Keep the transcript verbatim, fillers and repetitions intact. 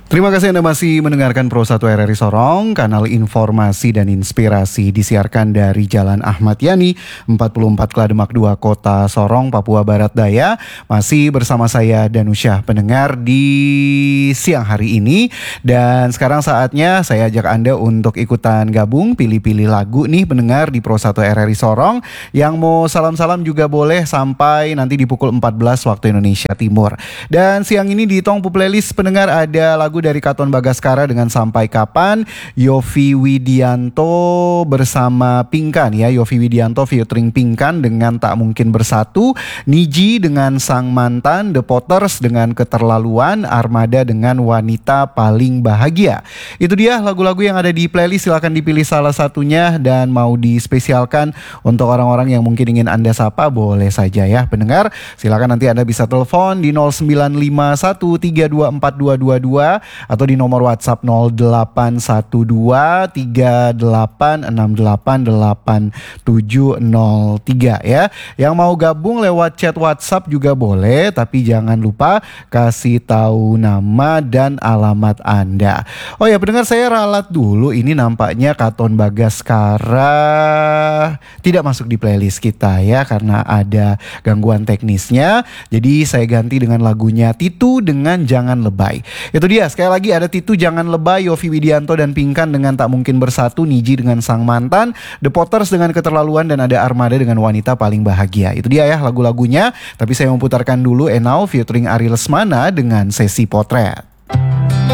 Terima kasih Anda masih mendengarkan Pro satu R R I Sorong, kanal informasi dan inspirasi disiarkan dari Jalan Ahmad Yani, empat puluh empat Klademak dua, Kota Sorong, Papua Barat Daya. Masih bersama saya Danusyah pendengar di siang hari ini. Dan sekarang saatnya saya ajak Anda untuk ikutan gabung, pilih-pilih lagu nih pendengar di Pro satu R R I Sorong. Yang mau salam-salam juga boleh sampai nanti di pukul empat belas waktu Indonesia Timur. Dan siang ini di Tongpu Playlist pendengar ada lagu dari Katon Bagaskara dengan Sampai Kapan, Yovie Widianto bersama Pinkan ya, Yovie Widianto featuring Pinkan dengan Tak Mungkin Bersatu, Niji dengan Sang Mantan, The Potters dengan Keterlaluan, Armada dengan Wanita Paling Bahagia. Itu dia lagu-lagu yang ada di playlist, silakan dipilih salah satunya dan mau dispesialkan untuk orang-orang yang mungkin ingin Anda sapa boleh saja ya pendengar. Silakan nanti Anda bisa telepon di nol sembilan lima satu tiga dua empat dua dua dua atau di nomor WhatsApp nol delapan satu dua tiga delapan enam delapan delapan tujuh nol tiga ya. Yang mau gabung lewat chat WhatsApp juga boleh, tapi jangan lupa kasih tahu nama dan alamat Anda. Oh ya pendengar, saya ralat dulu, ini nampaknya Katon Bagaskara tidak masuk di playlist kita ya karena ada gangguan teknisnya. Jadi saya ganti dengan lagunya Titu dengan Jangan Lebay. Itu dia, sekali lagi ada Titu Jangan Lebay, Yovie Widianto dan Pinkan dengan Tak Mungkin Bersatu, Niji dengan Sang Mantan, The Potters dengan Keterlaluan, dan ada Armada dengan Wanita Paling Bahagia. Itu dia ya lagu-lagunya. Tapi saya mau putarkan dulu Enau featuring Ari Lesmana dengan Sesi Potret.